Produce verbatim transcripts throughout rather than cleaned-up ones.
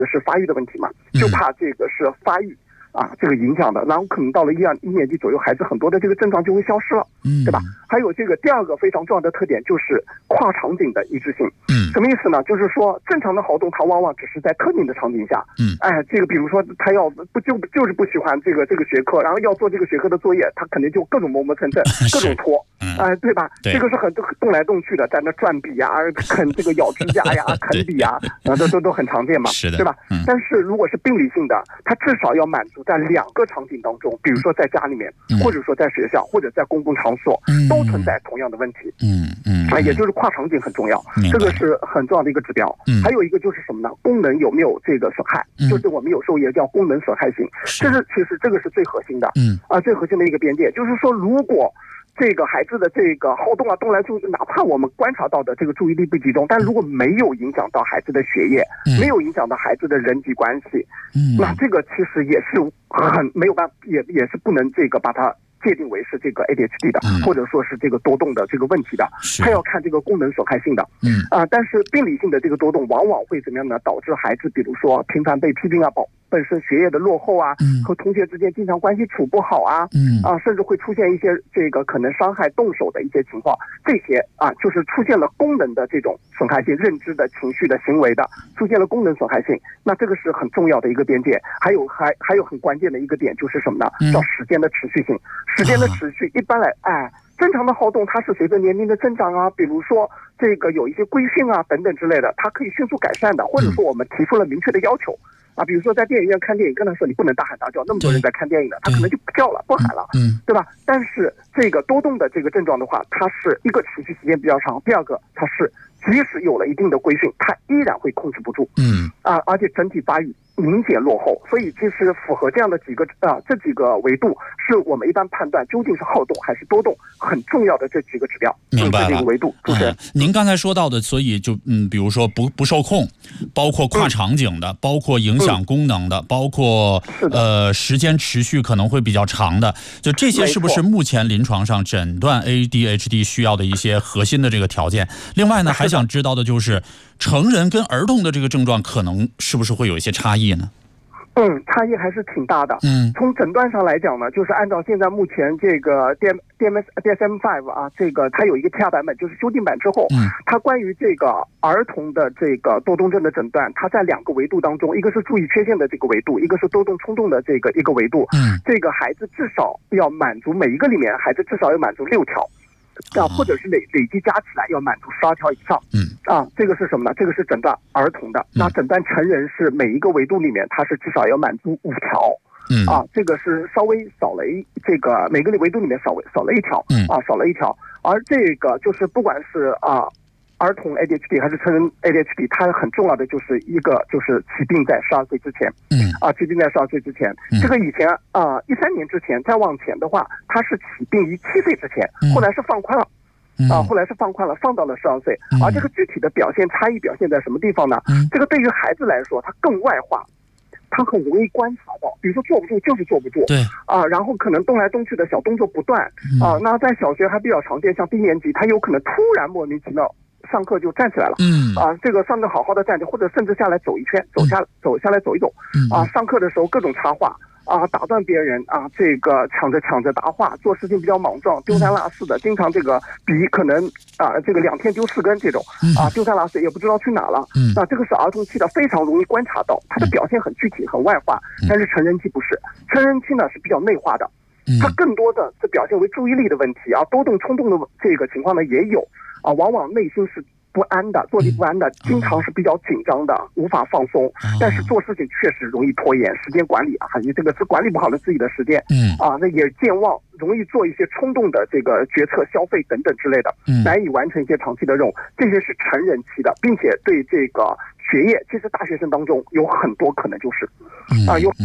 是发育的问题嘛，就怕这个是发育。啊，这个影响的，然后可能到了一二一年级左右，孩子很多的这个症状就会消失了，嗯，对吧？还有这个第二个非常重要的特点就是跨场景的一致性，嗯，什么意思呢？就是说正常的好动它往往只是在特定的场景下，嗯，哎，这个比如说他要不就就是不喜欢这个这个学科，然后要做这个学科的作业，他肯定就各种磨磨蹭蹭，各种拖，哎、呃，对吧？对，这个是很动来动去的，在那转笔呀、啃这个咬指甲呀、啃笔呀，啊，都都都很常见嘛，是的，对吧？嗯，但是如果是病理性的，它至少要满足在两个场景当中，比如说在家里面，嗯、或者说在学校，或者在公共场所，嗯、都存在同样的问题。嗯嗯，啊，也就是跨场景很重要，这个是很重要的一个指标。嗯，还有一个就是什么呢？功能有没有这个损害？嗯、就是我们有时候也叫功能损害性，这是其实这个是最核心的。嗯，啊，最核心的一个边界，就是说如果。这个孩子的这个好动啊，动来动去，哪怕我们观察到的这个注意力不集中，但如果没有影响到孩子的学业，嗯、没有影响到孩子的人际关系，嗯，那这个其实也是很没有办法，也也是不能这个把它界定为是这个 A D H D 的，嗯、或者说是这个多动的这个问题的，它要看这个功能损害性的，嗯啊、呃，但是病理性的这个多动往往会怎么样呢？导致孩子比如说频繁被批评啊，保。本身学业的落后啊，嗯、和同学之间经常关系处不好啊，嗯、啊，甚至会出现一些这个可能伤害动手的一些情况，这些啊，就是出现了功能的这种损害性，认知的、情绪的、行为的，出现了功能损害性，那这个是很重要的一个边界。还有还还有很关键的一个点就是什么呢？嗯、叫时间的持续性。时间的持续，一般来，哎。正常的好动，它是随着年龄的增长啊，比如说这个有一些规训啊等等之类的，它可以迅速改善的，或者说我们提出了明确的要求啊，比如说在电影院看电影，跟他说你不能大喊大叫，那么多人在看电影的，他可能就不叫了，不喊了，嗯，对吧？但是这个多动的这个症状的话，它是一个持续时间比较长，第二个它是即使有了一定的规训，它依然会控制不住，嗯啊，而且整体发育明显落后，所以其实符合这样的几个啊这几个维度，是我们一般判断究竟是好动还是多动很重要的这几个指标。 明白了， 这个维度。主持人、 嗯，您刚才说到的，所以就嗯，比如说不不受控，包括跨场景的，嗯、包括影响功能的，嗯、包括呃时间持续可能会比较长的，就这些是不是目前临床上诊断 A D H D 需要的一些核心的这个条件？另外呢，还想知道的就是成人跟儿童的这个症状可能是不是会有一些差异呢？ 嗯，差异还是挺大的。嗯，从诊断上来讲呢，就是按照现在目前这个 D M D M S D S M 五 啊，这个它有一个 T R 版本，就是修订版之后，嗯，它关于这个儿童的这个多动症的诊断，它在两个维度当中，一个是注意缺陷的这个维度，一个是多动冲动的这个一个维度。嗯，这个孩子至少要满足每一个里面，孩子至少要满足六条。啊，或者是累累计加起来要满足十二条以上。嗯，啊，这个是什么呢？这个是诊断儿童的。那诊断成人是每一个维度里面，它是至少要满足五条。嗯，啊，这个是稍微少了一这个每个维度里面少少了一条。嗯，啊，少了一条。而这个就是不管是啊。儿童 A D H D 还是成人 A D H D， 它很重要的就是一个就是起病在十二岁之前，嗯啊，起病在十二岁之前，嗯、这个以前啊一三年之前再往前的话，它是起病于七岁之前，后来是放宽了，嗯、啊，后来是放宽了，放到了十二岁，嗯、而这个具体的表现差异表现在什么地方呢？嗯、这个对于孩子来说，它更外化。他很容易观察到，比如说坐不住就是坐不住，对啊，然后可能动来动去的小动作不断，嗯、啊，那在小学还比较常见，像低年级，他有可能突然莫名其妙上课就站起来了，嗯啊，这个上课好好的站着，或者甚至下来走一圈，走下、嗯、走下来走一走，嗯啊，上课的时候各种插话。啊，打断别人啊，这个抢着抢着答话，做事情比较莽撞，丢三落四的，经常这个笔可能啊，这个两天丢四根这种，啊，丢三落四也不知道去哪了。嗯，那这个是儿童期的，非常容易观察到，他的表现很具体、很外化，但是成人期不是，成人期呢是比较内化的，它更多的是表现为注意力的问题啊，多动冲动的这个情况呢也有啊，往往内心是。不安的，坐立不安的，经常是比较紧张的，无法放松。但是做事情确实容易拖延，时间管理啊，你这个是管理不好了自己的时间。嗯啊，那也健忘，容易做一些冲动的这个决策、消费等等之类的，难以完成一些长期的任务。这些是成人期的，并且对这个学业，其实大学生当中有很多可能就是啊有。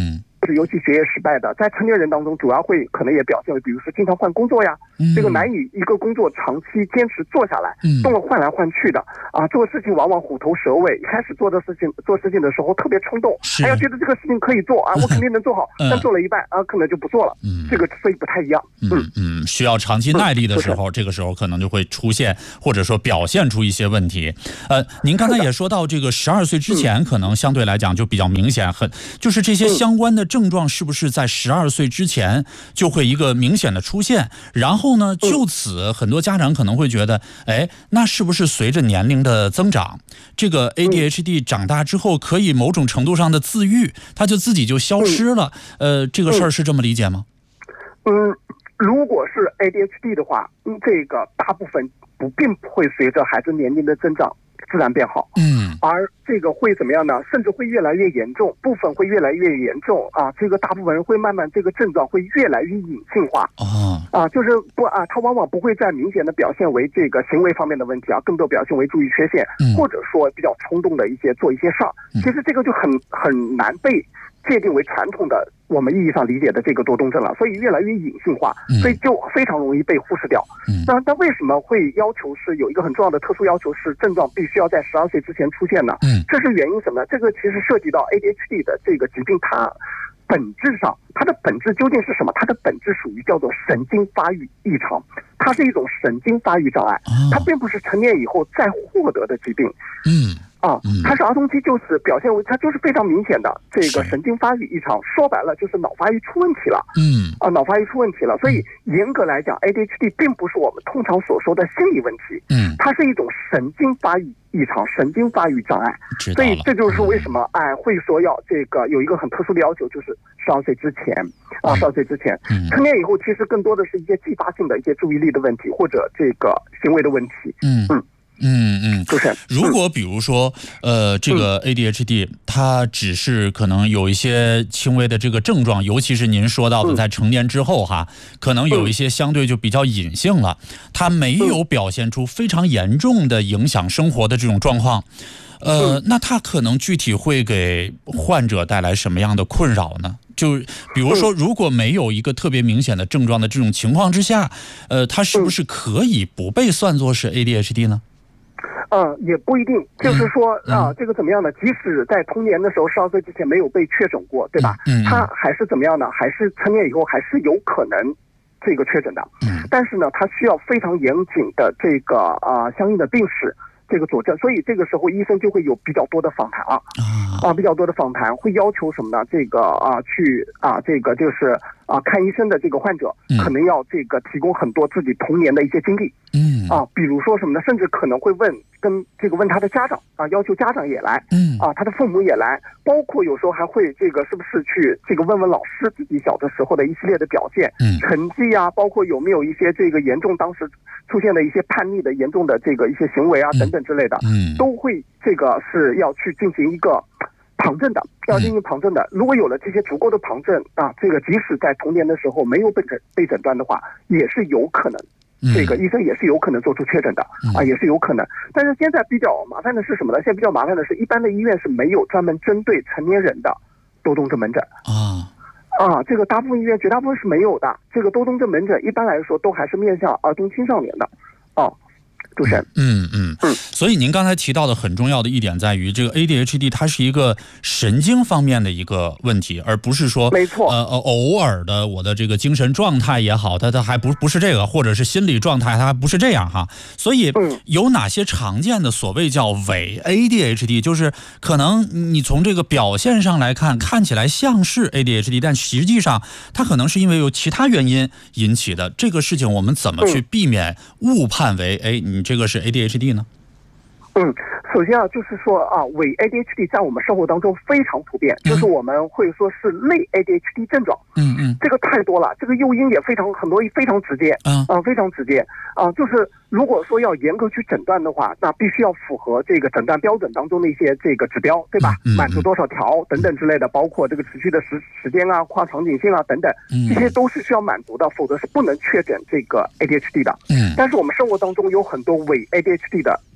是尤其学业失败的，在成年人当中主要会可能也表现为，比如说经常换工作呀，嗯、这个难以一个工作长期坚持做下来，嗯、动了换来换去的啊，做事情往往虎头蛇尾，一开始做的事情做事情的时候特别冲动，还要觉得这个事情可以做啊，我肯定能做好，嗯、但做了一半啊，可能就不做了，嗯、这个所以不太一样。 嗯嗯，需要长期耐力的时候，嗯、这个时候可能就会出现或者说表现出一些问题。呃，您刚才也说到这个十二岁之前可能相对来讲就比较明显，很就是这些相关的症状是不是在十二岁之前就会一个明显的出现？然后呢，就此很多家长可能会觉得，哎，那是不是随着年龄的增长，这个 A D H D 长大之后可以某种程度上的自愈，它就自己就消失了？呃，这个事儿是这么理解吗？ 嗯，如果是 A D H D 的话，嗯，这个大部分不并不会随着孩子年龄的增长自然变好，嗯，而这个会怎么样呢？甚至会越来越严重，部分会越来越严重啊。这个大部分人会慢慢这个症状会越来越隐性化啊啊，就是不啊，它往往不会再明显的表现为这个行为方面的问题啊，更多表现为注意缺陷，嗯、或者说比较冲动的一些做一些事儿。嗯、其实这个就很很难被界定为传统的我们意义上理解的这个多动症了，所以越来越隐性化，所以就非常容易被忽视掉。嗯、那那为什么会要求是有一个很重要的特殊要求是症状必须要在十二岁之前出现呢？嗯，这是原因什么呢？这个其实涉及到 A D H D 的这个疾病，它本质上它的本质究竟是什么？它的本质属于叫做神经发育异常，它是一种神经发育障碍，它并不是成年以后再获得的疾病。嗯。啊，它是儿童期就是表现为它就是非常明显的这个神经发育异常，说白了就是脑发育出问题了。嗯，啊，脑发育出问题了，所以严格来讲 ，A D H D 并不是我们通常所说的心理问题，嗯，它是一种神经发育异常、神经发育障碍。所以这就是为什么哎会说要这个有一个很特殊的要求，就是十二岁之前啊，十二岁之前，成年以后其实更多的是一些继发性的一些注意力的问题或者这个行为的问题。嗯嗯。 嗯嗯，就是如果比如说，呃，这个 A D H D 它只是可能有一些轻微的这个症状，尤其是您说到的在成年之后哈，可能有一些相对就比较隐性了，它没有表现出非常严重的影响生活的这种状况，呃，那它可能具体会给患者带来什么样的困扰呢？就比如说，如果没有一个特别明显的症状的这种情况之下，呃，它是不是可以不被算作是 A D H D 呢？ 嗯，也不一定，就是说啊，这个怎么样呢？即使在童年的时候，十二岁之前没有被确诊过，对吧？嗯，他还是怎么样呢？还是成年以后还是有可能这个确诊的。嗯，但是呢，他需要非常严谨的这个啊相应的病史这个佐证，所以这个时候医生就会有比较多的访谈啊啊，比较多的访谈会要求什么呢？这个啊去啊这个就是啊看医生的这个患者可能要这个提供很多自己童年的一些经历。嗯啊，比如说什么呢？甚至可能会问跟这个问他的家长啊，要求家长也来，嗯啊，他的父母也来，包括有时候还会这个是不是去这个问问老师自己小的时候的一系列的表现、嗯、成绩啊，包括有没有一些这个严重当时出现的一些叛逆的严重的这个一些行为啊、嗯、等等之类的，嗯，都会这个是要去进行一个旁证的，要进行旁证的。如果有了这些足够的旁证啊，这个即使在童年的时候没有被诊被诊断的话，也是有可能。这个医生也是有可能做出确诊的啊，也是有可能。但是现在比较麻烦的是什么呢？现在比较麻烦的是，一般的医院是没有专门针对成年人的多动症门诊啊啊，这个大部分医院绝大部分是没有的。这个多动症门诊一般来说都还是面向儿童青少年的啊。主持人， 嗯嗯嗯，所以您刚才提到的很重要的一点在于，这个 A D H D 它是一个神经方面的一个问题，而不是说， 没错， 呃呃，偶尔的我的这个精神状态也好，它它还不不是这个，或者是心理状态它还不是这样哈。所以有哪些常见的所谓叫伪 A D H D， 就是可能你从这个表现上来看，看起来像是 A D H D， 但实际上它可能是因为有其他原因引起的。这个事情我们怎么去避免误判为哎你这个是 A D H D 呢？ 嗯，首先啊，就是说啊，伪 A D H D 在我们生活当中非常普遍，嗯、就是我们会说是类 A D H D 症状。嗯嗯，这个太多了，这个诱因也非常很多，非常直接。嗯啊，非常直接啊，就是如果说要严格去诊断的话，那必须要符合这个诊断标准当中的一些这个指标，对吧？嗯、满足多少条等等之类的，包括这个持续的时时间啊、跨场景性啊等等，这些都是需要满足的，否则是不能确诊这个 A D H D 的。嗯，但是我们生活当中有很多伪 A D H D 的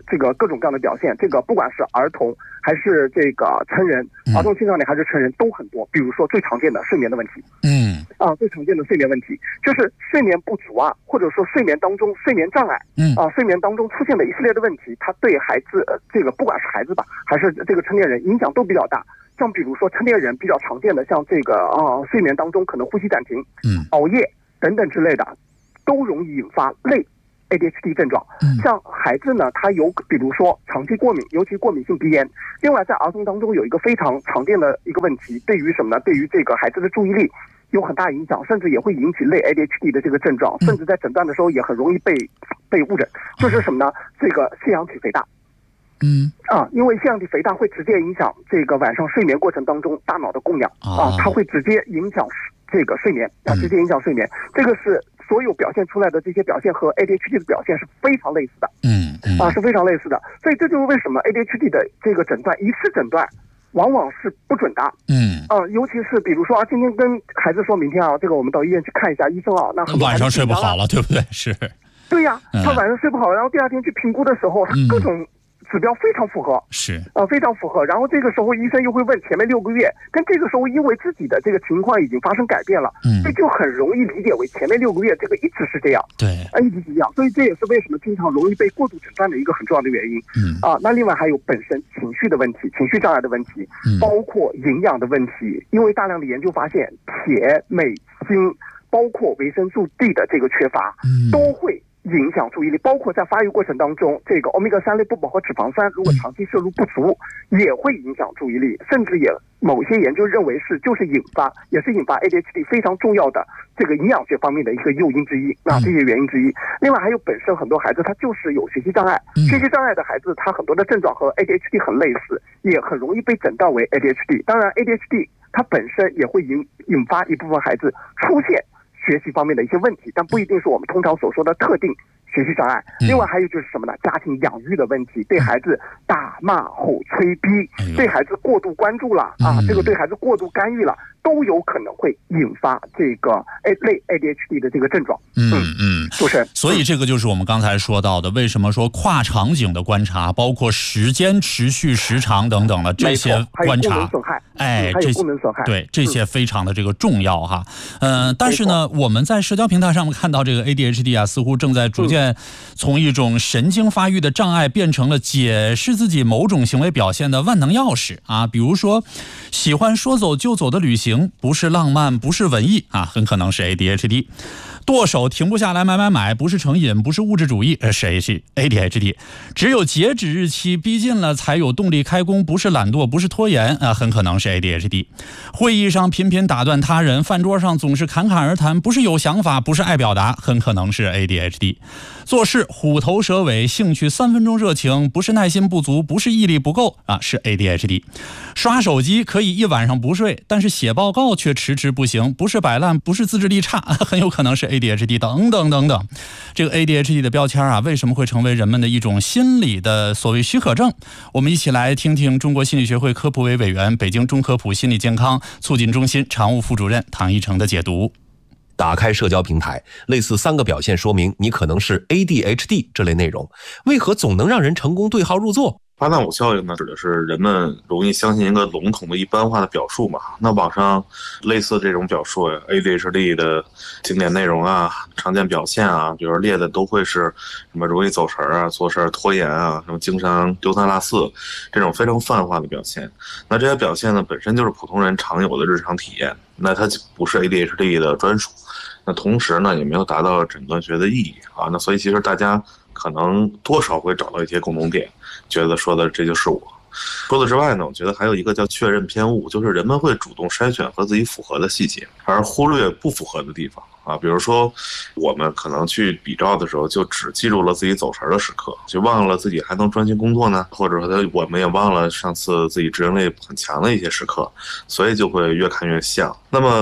这个各种各样的表现，这个不管是儿童还是这个成人，儿童青少年还是成人都很多。比如说最常见的睡眠的问题，嗯啊，最常见的睡眠问题就是睡眠不足啊，或者说睡眠当中睡眠障碍，嗯啊，睡眠当中出现的一系列的问题，它对孩子、呃、这个不管是孩子吧，还是这个成年人影响都比较大。像比如说成年人比较常见的，像这个啊睡眠当中可能呼吸暂停，嗯，熬夜等等之类的，都容易引发类A D H D 症状。像孩子呢，他有比如说长期过敏，尤其过敏性鼻炎。另外在儿童当中有一个非常常见的一个问题，对于什么呢？对于这个孩子的注意力有很大影响，甚至也会引起类 A D H D 的这个症状，甚至在诊断的时候也很容易被被误诊。就是什么呢？这个腺样体肥大。嗯啊，因为腺样体肥大会直接影响这个晚上睡眠过程当中大脑的供氧啊，它会直接影响这个睡眠啊，直接影响睡眠。这个是所有表现出来的这些表现和 A D H D 的表现是非常类似的，嗯啊是非常类似的。所以这就是为什么 A D H D 的这个诊断一次诊断往往是不准的，嗯啊，尤其是比如说啊，今天跟孩子说明天啊，这个我们到医院去看一下医生啊，那晚上睡不好了，对不对？是， 对呀，他晚上睡不好，然后第二天去评估的时候，他各种指标非常符合， 是呃非常符合。然后这个时候医生又会问前面六个月，跟这个时候因为自己的这个情况已经发生改变了，嗯，这就很容易理解为前面六个月这个一直是这样， 对， 啊一直是这样。所以这也是为什么经常容易被过度诊断的一个很重要的原因。嗯啊，那另外还有本身情绪的问题、情绪障碍的问题，包括营养的问题，因为大量的研究发现，铁、镁、锌，包括维生素 D 的这个缺乏，都会影响注意力，包括在发育过程当中，这个欧米伽三类不饱和脂肪酸如果长期摄入不足，也会影响注意力，甚至也某些研究认为是就是引发，也是引发 A D H D 非常重要的这个营养学方面的一个诱因之一啊，这些原因之一。另外还有本身很多孩子他就是有学习障碍，学习障碍的孩子他很多的症状和 A D H D 很类似，也很容易被诊断为 A D H D。当然 A D H D 它本身也会引引发一部分孩子出现学习方面的一些问题，但不一定是我们通常所说的特定学习障碍。另外还有就是什么呢？家庭养育的问题，对孩子打骂吼催逼，对孩子过度关注了啊，这个对孩子过度干预了，都有可能会引发这个 A 类 A D H D 的这个症状。嗯嗯， 主持人， 所以这个就是我们刚才说到的，为什么说跨场景的观察，包括时间持续时长等等的这些观察， 哎，这些对这些非常的这个重要哈。嗯、呃，但是呢，我们在社交平台上面看到这个 A D H D 啊，似乎正在逐渐从一种神经发育的障碍变成了解释自己某种行为表现的万能钥匙啊。比如说，喜欢说走就走的旅行，不是浪漫，不是文艺啊，很可能是 A D H D。剁手停不下来买买买，不是成瘾，不是物质主义，呃，谁是 A D H D？ 只有截止日期逼近了才有动力开工，不是懒惰，不是拖延啊，很可能是 A D H D。 会议上频频打断他人，饭桌上总是侃侃而谈，不是有想法，不是爱表达，很可能是 A D H D。 做事虎头蛇尾，兴趣三分钟热情，不是耐心不足，不是毅力不够啊，是 A D H D。 刷手机可以一晚上不睡，但是写报告却迟迟不行，不是摆烂，不是自制力差，很有可能是 A D H D 等等等等。这个 A D H D 的标签啊，为什么会成为人们的一种心理的所谓许可证？我们一起来听听中国心理学会科普委委员、北京中科普心理健康促进中心常务副主任唐一成的解读。 打开社交平台，类似三个表现说明你可能是 A D H D 这类内容，为何总能让人成功对号入座？ 巴纳姆效应呢，指的是人们容易相信一个笼统的一般化的表述嘛。那网上类似这种表述呀 ，A D H D 的经典内容啊、常见表现啊，比如列的都会是什么容易走神啊、做事拖延啊、什么经常丢三落四这种非常泛化的表现。那这些表现呢，本身就是普通人常有的日常体验，那它不是 A D H D 的专属。那同时呢，也没有达到诊断学的意义啊。那所以其实大家可能多少会找到一些共同点，觉得说的这就是我。除此之外呢，我觉得还有一个叫确认偏误，就是人们会主动筛选和自己符合的细节，而忽略不符合的地方啊。比如说，我们可能去比照的时候，就只记住了自己走神的时刻，就忘了自己还能专心工作呢，或者说我们也忘了上次自己执行力很强的一些时刻，所以就会越看越像。那么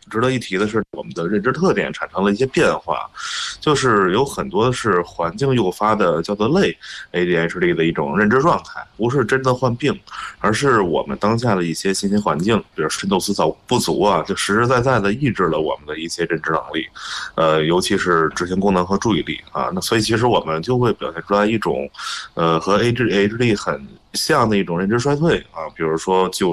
值得一提的是，我们的认知特点产生了一些变化，就是有很多是环境诱发的，叫做类 A D H D 的一种认知状态，不是真的患病，而是我们当下的一些信息环境，比如深度思考不足啊，就实实在在的抑制了我们的一些认知能力，呃，尤其是执行功能和注意力啊。那所以其实我们就会表现出来一种，呃，和 A D H D 很像的一种认知衰退啊，比如说就是，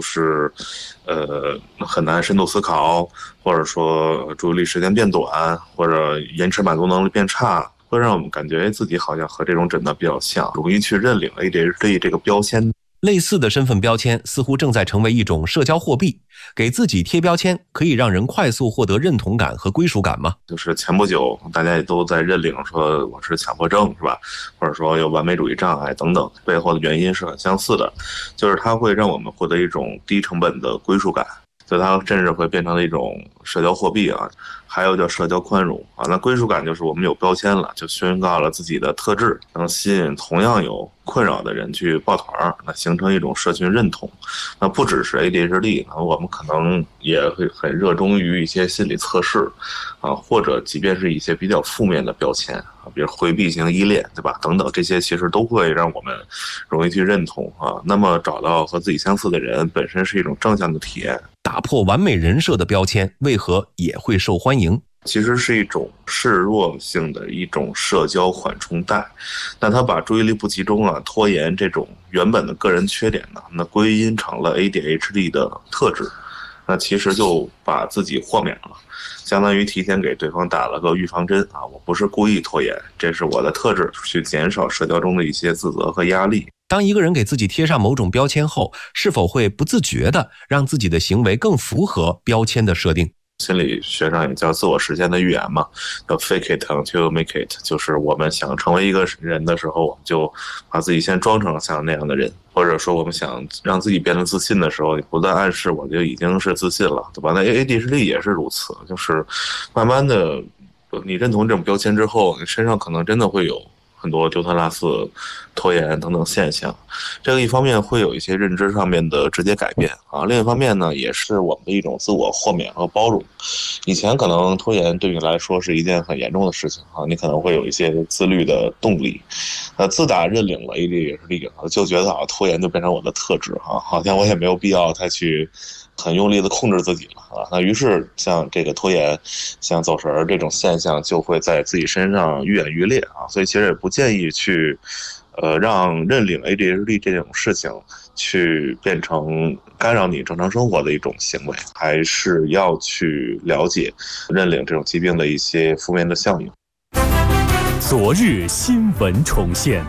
呃，很难深度思考，或者说注意力时间变短，或者延迟满足能力变差，会让我们感觉自己好像和这种诊断比较像，容易去认领 A D H D 这个标签。 类似的身份标签似乎正在成为一种社交货币，给自己贴标签可以让人快速获得认同感和归属感吗？ 就是前不久大家也都在认领说我是强迫症，是吧？或者说有完美主义障碍等等，背后的原因是很相似的，就是它会让我们获得一种低成本的归属感，所以它甚至会变成一种社交货币啊，还有叫社交宽容啊。那归属感就是我们有标签了，就宣告了自己的特质，能吸引同样有困扰的人去抱团，那形成一种社群认同。那不只是 A D H D， 我们可能也会很热衷于一些心理测试啊，或者即便是一些比较负面的标签啊，比如回避型依恋，对吧？等等，这些其实都会让我们容易去认同啊。那么找到和自己相似的人，本身是一种正向的体验。 打破完美人设的标签，为何也会受欢迎？ 其实是一种示弱性的一种社交缓冲带，那它把注意力不集中啊、拖延这种原本的个人缺点呢，那归因成了 A D H D 的特质，那其实就把自己豁免了，相当于提前给对方打了个预防针啊，我不是故意拖延，这是我的特质，去减少社交中的一些自责和压力。 当一个人给自己贴上某种标签后，是否会不自觉地让自己的行为更符合标签的设定？ 心理学上也叫自我实现的预言嘛，叫 fake it until make it， 就是我们想成为一个人的时候，我们就把自己先装成像那样的人，或者说我们想让自己变得自信的时候，不断暗示我就已经是自信了，对吧？那 A D H D 也是如此，就是慢慢的你认同这种标签之后，你身上可能真的会有很多丢三落四、拖延等等现象，这个一方面会有一些认知上面的直接改变啊，另一方面呢，也是我们的一种自我豁免和包容。以前可能拖延对你来说是一件很严重的事情啊，你可能会有一些自律的动力。呃，自打认领了 A D H D， 就觉得啊，拖延就变成我的特质啊，好像我也没有必要再去很用力的控制自己了啊。那于是像这个拖延、像走神儿这种现象就会在自己身上愈演愈烈啊。所以其实也不建议去，呃，让认领 A D H D 这种事情去变成干扰你正常生活的一种行为，还是要去了解认领这种疾病的一些负面的效应。 昨日新闻重现。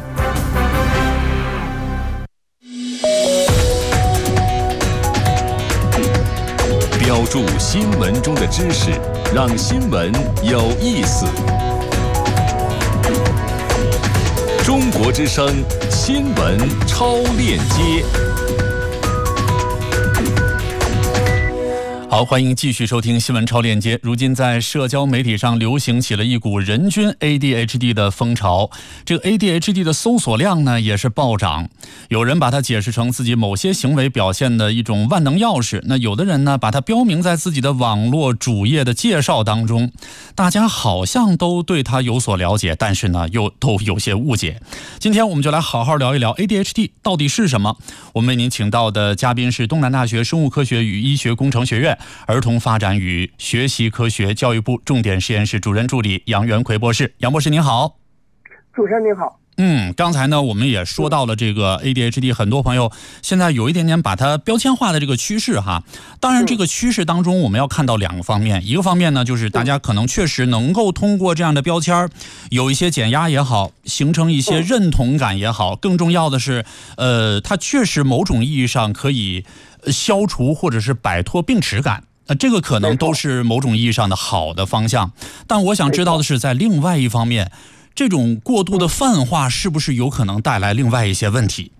标注新闻中的知识，让新闻有意思。中国之声新闻超链接。 好，欢迎继续收听新闻超链接。如今在社交媒体上流行起了一股人均 A D H D 的风潮，这个 A D H D 的搜索量呢也是暴涨。有人把它解释成自己某些行为表现的一种万能钥匙，那有的人呢把它标明在自己的网络主页的介绍当中。大家好像都对它有所了解，但是呢又都有些误解。今天我们就来好好聊一聊 A D H D 到底是什么。我们为您请到的嘉宾是东南大学生物科学与医学工程学院儿童发展与学习科学教育部重点实验室主任助理杨元奎博士。杨博士您好。 主持人您好。 嗯，刚才呢我们也说到了这个 A D H D， 很多朋友现在有一点点把它标签化的这个趋势哈。当然这个趋势当中我们要看到两个方面，一个方面呢就是大家可能确实能够通过这样的标签有一些减压也好，形成一些认同感也好，更重要的是呃，它确实某种意义上可以消除或者是摆脱病耻感。呃，这个可能都是某种意义上的好的方向，但我想知道的是，在另外一方面，这种过度的泛化是不是有可能带来另外一些问题？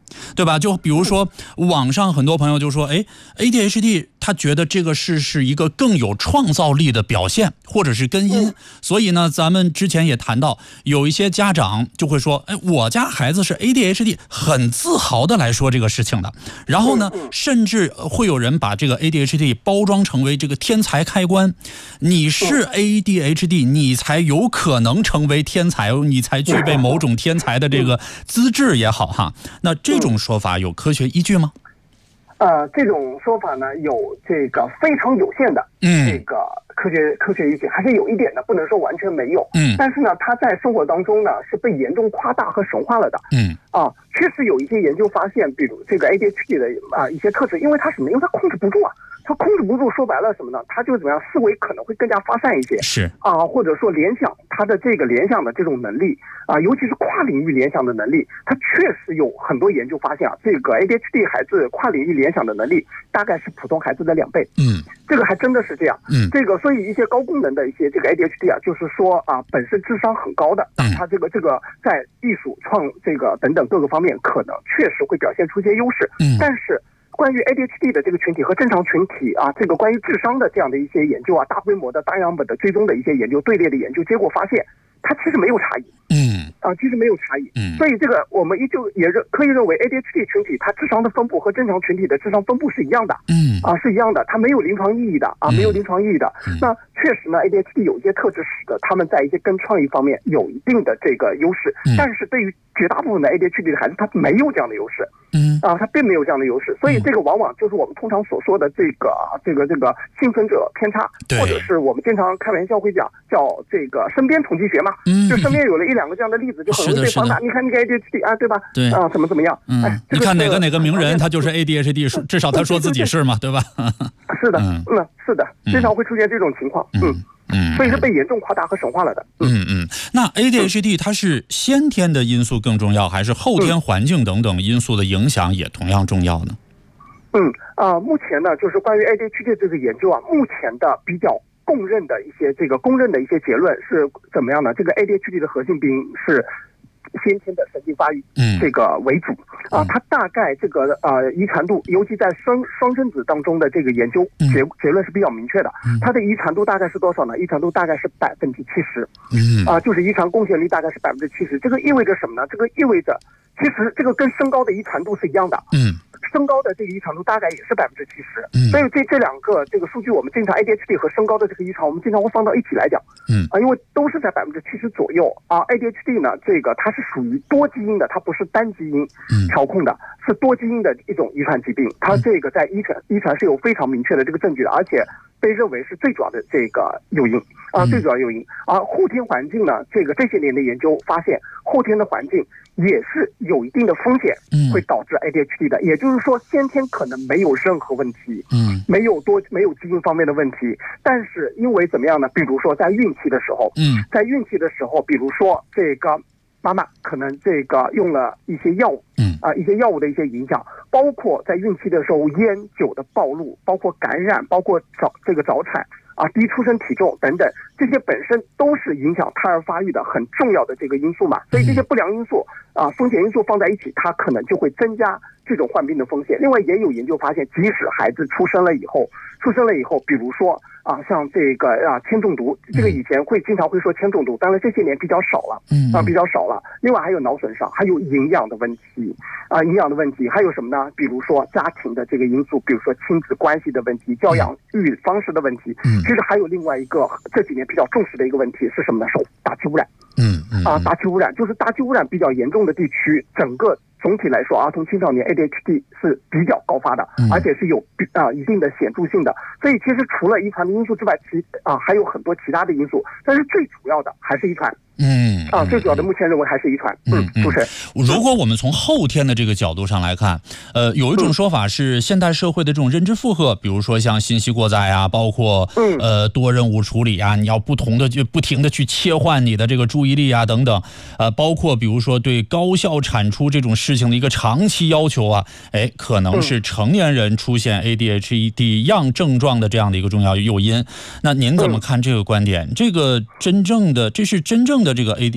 对吧？就比如说网上很多朋友就说，哎 ，A D H D 他觉得这个是是一个更有创造力的表现，或者是根因。所以呢，咱们之前也谈到，有一些家长就会说，哎，我家孩子是 A D H D， 很自豪的来说这个事情的。然后呢，甚至会有人把这个 A D H D 包装成为这个天才开关，你是 A D H D， 你才有可能成为天才，你才具备某种天才的这个资质也好哈。那这种说法有科学依据吗？ 呃，这种说法呢，有这个非常有限的这个科学、嗯、科学依据，还是有一点的，不能说完全没有。嗯，但是呢，它在生活当中呢是被严重夸大和神化了的。嗯，啊，确实有一些研究发现，比如这个 A D H D 的啊一些特质，因为它什么？因为它控制不住啊。它控制不住，说白了什么呢？它就怎么样，思维可能会更加发散一些， 是啊，或者说联想，它的这个联想的这种能力啊，尤其是跨领域联想的能力，它确实有很多研究发现啊，这个 A D H D 孩子跨领域联想的能力大概是普通孩子的两倍，嗯，这个还真的是这样，嗯，这个所以一些高功能的一些这个 A D H D 啊，就是说啊，本身智商很高的，嗯，它这个这个在艺术创这个等等各个方面可能确实会表现出一些优势，嗯，但是。关于 A D H D 的这个群体和正常群体啊，这个关于智商的这样的一些研究啊，大规模的大样本的追踪的一些研究队列的研究，结果发现它其实没有差异。嗯，啊，其实没有差异。嗯，所以这个我们依旧也认可以认为 A D H D 群体它智商的分布和正常群体的智商分布是一样的。嗯，啊是一样的，它没有临床意义的啊，没有临床意义的。嗯、那确实呢 ，A D H D 有一些特质使得他们在一些跟创意方面有一定的这个优势，嗯、但是对于绝大部分的 A D H D 的孩子，他没有这样的优势。嗯，啊，他并没有这样的优势，所以这个往往就是我们通常所说的这个这个这个幸存者偏差，或者是我们经常开玩笑会讲叫这个身边统计学嘛。嗯，就身边有了一两个这样的例子，就很容易被放大。你看那个 A D H D 啊，对吧？ 对啊，怎么怎么样？ 嗯，哎这个、你看哪个哪个名人，他就是 A D H D， 至少他说自己是嘛，对吧？ 是的，嗯，是的，经常会出现这种情况。嗯。嗯，所以是被严重夸大和神化了的。 嗯嗯，那 A D H D 它是先天的因素更重要，还是后天环境等等因素的影响也同样重要呢？ 嗯啊、呃，目前呢，就是关于 A D H D 这个研究啊，目前的比较公认的一些这个公认的一些结论是怎么样呢？这个 A D H D 的核心病因是先天的神经发育，嗯，这个为主啊，它大概这个呃遗传度，尤其在双双生子当中的这个研究结结论是比较明确的，它的遗传度大概是多少呢？遗传度大概是百分之七十，嗯啊，就是遗传贡献率大概是百分之七十。这个意味着什么呢？这个意味着其实这个跟身高的遗传度是一样的，嗯。身高的这个遗传度大概也是百分之七十，所以这这两个这个数据，我们经常 A D H D 和身高的这个遗传，我们经常会放到一起来讲，嗯啊，因为都是在百分之七十左右啊。A D H D 呢，这个它是属于多基因的，它不是单基因调控的，是多基因的一种遗传疾病。它这个在遗传遗传是有非常明确的这个证据的，而且被认为是最主要的这个诱因啊，最主要诱因。而后天环境呢，这个这些年的研究发现，后天的环境也是有一定的风险，会导致 A D H D 的。也就是说，先天可能没有任何问题，嗯，没有多没有基因方面的问题，但是因为怎么样呢？比如说在孕期的时候，嗯，在孕期的时候，比如说这个妈妈可能这个用了一些药物，嗯啊、呃，一些药物的一些影响，包括在孕期的时候烟酒的暴露，包括感染，包括早这个早产。啊，低出生体重等等，这些本身都是影响胎儿发育的很重要的这个因素嘛。所以这些不良因素啊，风险因素放在一起，它可能就会增加这种患病的风险。另外，也有研究发现，即使孩子出生了以后，出生了以后，比如说啊，像这个啊铅中毒，这个以前会经常会说铅中毒，当然这些年比较少了，嗯啊比较少了。另外还有脑损伤，还有营养的问题啊，营养的问题，还有什么呢？比如说家庭的这个因素，比如说亲子关系的问题、教养育方式的问题。嗯，其实还有另外一个这几年比较重视的一个问题是什么呢？是大气污染。嗯嗯啊，大气污染就是大气污染比较严重的地区，整个。总体来说，儿童青少年 A D H D 是比较高发的，而且是有啊、呃、一定的显著性的。所以其实除了遗传的因素之外，其啊还有很多其他的因素，但是最主要的还是遗传。嗯啊，最主要的目前认为还是遗传。嗯，主持人， 如果我们从后天的这个角度上来看，呃，有一种说法是现代社会的这种认知负荷，比如说像信息过载啊，包括呃多任务处理啊，你要不同的就不停的去切换你的这个注意力啊等等，呃，包括比如说对高效产出这种事情的一个长期要求啊，哎，可能是成年人出现 A D H D 样症状的这样的一个重要诱因。那您怎么看这个观点？这个真正的这是真正的这个 A D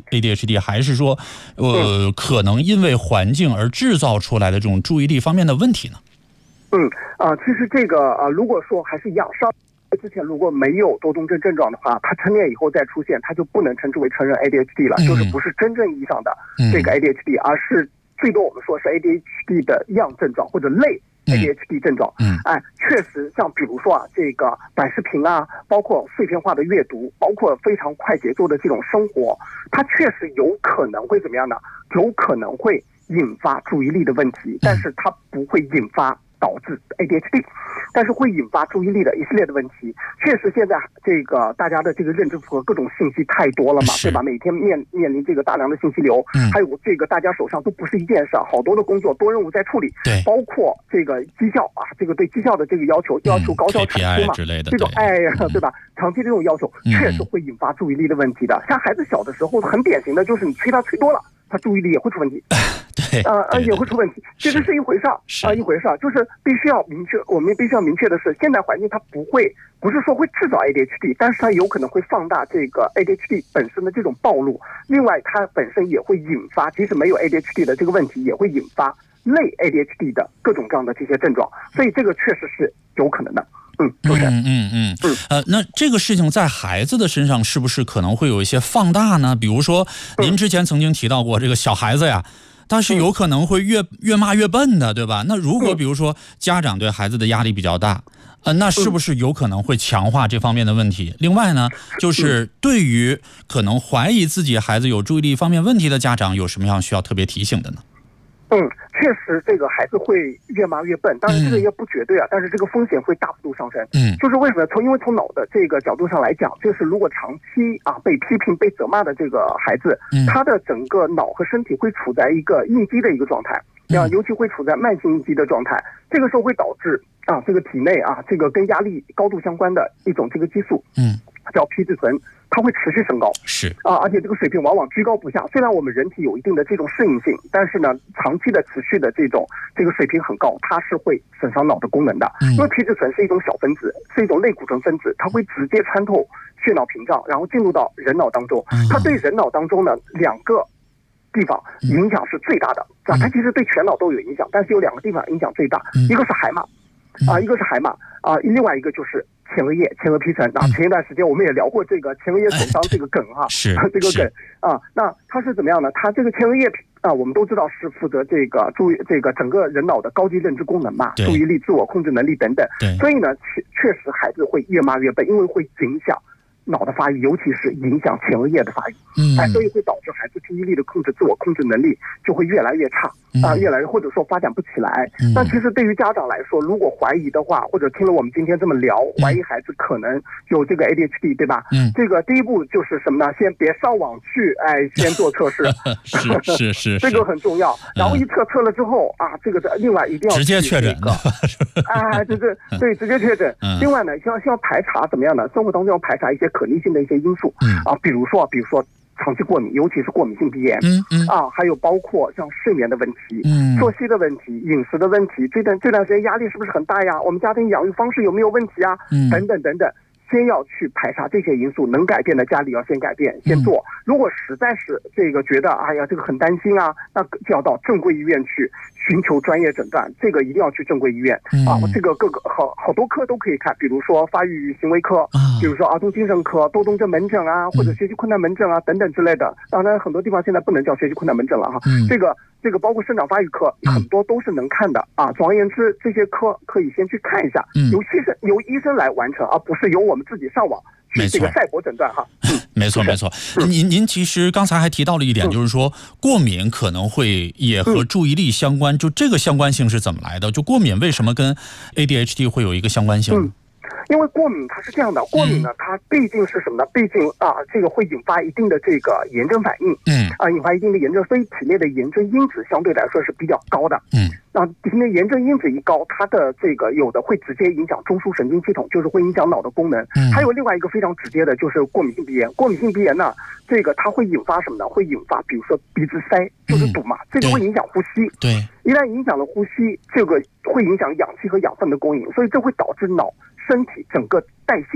A D H D， 还是说呃可能因为环境而制造出来的这种注意力方面的问题呢？ 嗯啊、呃，其实这个啊、呃，如果说还是养伤。之前如果没有多动症症状的话，它成年以后再出现，它就不能称之为成人 A D H D 了，嗯、就是不是真正意义上的这个 A D H D，、嗯、而是最多我们说是 A D H D 的样症状或者类 A D H D 症状。嗯，哎，确实像比如说啊，这个短视频啊，包括碎片化的阅读，包括非常快节奏的这种生活，它确实有可能会怎么样呢？有可能会引发注意力的问题，但是它不会引发导致 A D H D， 但是会引发注意力的一系列的问题。确实，现在这个大家的这个认知符合各种信息太多了嘛，对吧？每天面面临这个大量的信息流，嗯、还有这个大家手上都不是一件事，好多的工作多任务在处理， 对， 包括这个绩效啊，这个对绩效的这个要求，要求高效产出嘛， 之类的， 这种哎呀，对吧？长期这种要求确实会引发注意力的问题的。像孩子小的时候，很典型的就是你催他催多了，他注意力也会出问题。 对， 呃呃，也会出问题，这个是一回事儿啊，一回事儿，就是必须要明确，我们必须要明确的是，现代环境它不会，不是说会制造 A D H D， 但是它有可能会放大这个 A D H D 本身的这种暴露，另外它本身也会引发，即使没有 A D H D 的这个问题，也会引发类 A D H D 的各种各样的这些症状，所以这个确实是有可能的。嗯，就是嗯嗯嗯嗯，呃，那这个事情在孩子的身上是不是可能会有一些放大呢？比如说，您之前曾经提到过这个小孩子呀。但是有可能会越越骂越笨的，对吧？那如果比如说家长对孩子的压力比较大，呃，那是不是有可能会强化这方面的问题？另外呢，就是对于可能怀疑自己孩子有注意力方面问题的家长，有什么样需要特别提醒的呢？ 嗯，确实，这个孩子会越骂越笨，当然这个也不绝对啊，嗯、但是这个风险会大幅度上升。嗯，就是为什么？从因为从脑的这个角度上来讲，就是如果长期啊被批评、被责骂的这个孩子，嗯、他的整个脑和身体会处在一个应激的一个状态，啊，尤其会处在慢性应激的状态，这个时候会导致啊这个体内啊这个跟压力高度相关的一种这个激素，嗯，叫皮质醇。它会持续升高， 是啊，而且这个水平往往居高不下。虽然我们人体有一定的这种适应性，但是呢，长期的持续的这种这个水平很高，它是会损伤脑的功能的。嗯、因为皮质醇是一种小分子，是一种类固醇分子，它会直接穿透血脑屏障，然后进入到人脑当中。嗯、它对人脑当中呢两个地方影响是最大的，啊、嗯，它其实对全脑都有影响，但是有两个地方影响最大，嗯、一个是海马，啊，一个是海马，啊，另外一个就是。前额叶、前额皮层啊，前一段时间我们也聊过这个前额叶损伤这个梗哈， 是这个梗啊。那它是怎么样呢？它这个前额叶啊，我们都知道是负责这个注意这个整个人脑的高级认知功能嘛，注意力、自我控制能力等等。 对， 所以呢，确确实孩子会越骂越笨，因为会影响脑的发育，尤其是影响前额叶的发育。嗯，哎，所以会导致孩子注意力的控制、自我控制能力就会越来越差。啊，越来越或者说发展不起来。嗯、那其实对于家长来说，如果怀疑的话，或者听了我们今天这么聊，怀疑孩子可能有这个 A D H D， 对吧？嗯，这个第一步就是什么呢？先别上网去，哎，先做测试。 是是是， 这个很重要。然后一测测了之后啊，这个另外一定要、这个、 直接确诊。 哎，对对对，直接确诊。嗯、另外呢，需要需要排查怎么样呢？生活当中要排查一些可逆性的一些因素。嗯啊，比如说比如说。长期过敏，尤其是过敏性鼻炎，嗯嗯啊，还有包括像睡眠的问题，嗯，作息的问题，饮食的问题，这段这段时间压力是不是很大呀？我们家庭养育方式有没有问题啊？嗯，等等等等。先要去排查这些因素，能改变的家里要先改变，先做。如果实在是这个觉得哎呀这个很担心啊，那就要到正规医院去寻求专业诊断，这个一定要去正规医院、嗯、啊。这个各个好好多科都可以看，比如说发育行为科，比如说儿童精神科、多动症门诊啊，或者学习困难门诊啊等等之类的。当然很多地方现在不能叫学习困难门诊了哈，嗯、这个。这个包括生长发育科，很多都是能看的啊。总而言之，这些科可以先去看一下，嗯、由医生由医生来完成，而不是由我们自己上网去这个赛博诊断哈。嗯、 没错没错。您您其实刚才还提到了一点，嗯、就是说过敏可能会也和注意力相关，嗯、就这个相关性是怎么来的？就过敏为什么跟 A D H D 会有一个相关性？ 嗯因为过敏它是这样的，过敏呢，它毕竟是什么呢？毕竟啊，这个会引发一定的这个炎症反应，嗯，啊，引发一定的炎症，所以体内的炎症因子相对来说是比较高的，嗯，那体内炎症因子一高，它的这个有的会直接影响中枢神经系统，就是会影响脑的功能，嗯，还有另外一个非常直接的就是过敏性鼻炎，过敏性鼻炎呢，这个它会引发什么呢？会引发比如说鼻子塞，就是堵嘛，嗯、这个会影响呼吸， 对， 一旦影响了呼吸，这个会影响氧气和养分的供应，所以这会导致脑。身体整个代谢可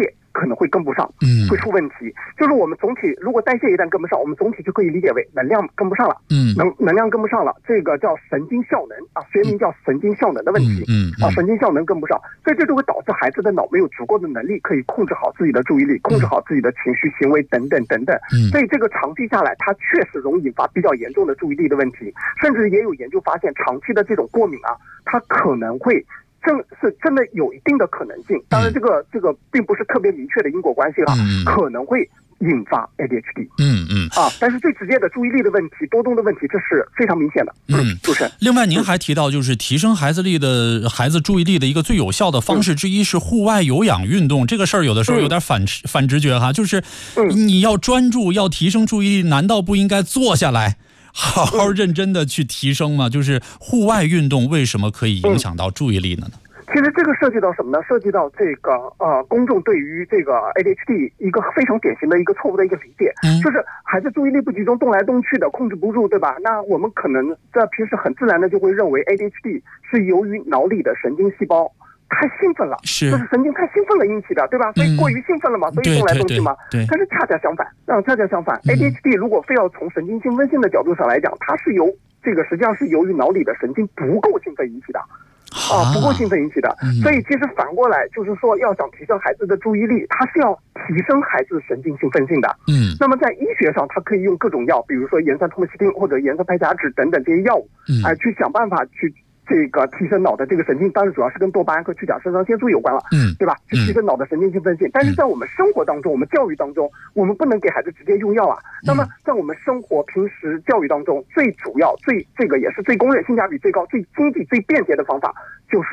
可能会跟不上， 嗯， 会出问题。就是我们总体如果代谢一旦跟不上，我们总体就可以理解为能量跟不上了， 嗯， 能能量跟不上了，这个叫神经效能啊，学名叫神经效能的问题， 嗯嗯嗯、 啊，神经效能跟不上，所以这就会导致孩子的脑没有足够的能力可以控制好自己的注意力，控制好自己的情绪、行为等等等等。 嗯， 所以这个长期下来，它确实容易引发比较严重的注意力的问题，甚至也有研究发现，长期的这种过敏啊，它可能会。正是真的有一定的可能性，当然这个这个并不是特别明确的因果关系了， 嗯、 可能会引发 A D H D。 嗯嗯啊，但是最直接的注意力的问题、多动的问题，这是非常明显的。 嗯， 主持人。 另外，您还提到，就是提升孩子力的孩子注意力的一个最有效的方式之一是户外有氧运动。这个事儿有的时候有点反、嗯、反直觉哈，就是你要专注、要提升注意力，难道不应该坐下来？好好认真的去提升嘛，就是户外运动为什么可以影响到注意力呢？ 其实这个涉及到什么呢？涉及到这个呃，公众对于这个 A D H D 一个非常典型的一个错误的一个理解， 嗯、 就是孩子注意力不集中，动来动去的，控制不住，对吧？那我们可能在平时很自然的就会认为 A D H D 是由于脑里的神经细胞太兴奋了， 是就是神经太兴奋了引起的，对吧？所以过于兴奋了嘛， 嗯、 所以动来动去嘛。 对对对对， 但是恰恰相反，啊，恰恰相反、嗯、，A D H D 如果非要从神经兴奋性的角度上来讲，它是由这个实际上是由于脑里的神经不够兴奋引起的。啊，不够兴奋引起的，所以其实反过来就是说，要想提升孩子的注意力，它是要提升孩子神经兴奋性的。 嗯， 那么在医学上，它可以用各种药，比如说盐酸托莫西汀或者盐酸派甲酯等等这些药物， 嗯， 哎、呃，去想办法去这个提升脑的这个神经，当然主要是跟多巴胺和去甲肾上腺素有关了， 嗯， 对吧？去提升脑的神经兴奋性。但是在我们生活当中，我们教育当中，我们不能给孩子直接用药啊。那么在我们生活平时教育当中，最主要、最这个也是最公认、性价比最高、最经济、最便捷的方法，就是